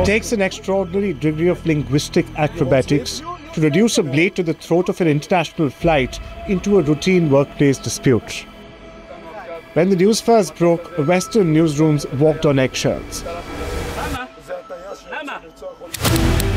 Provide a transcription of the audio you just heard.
takes an extraordinary degree of linguistic acrobatics to reduce a blade to the throat of an international flight into a routine workplace dispute. When the news first broke, Western newsrooms walked on eggshells.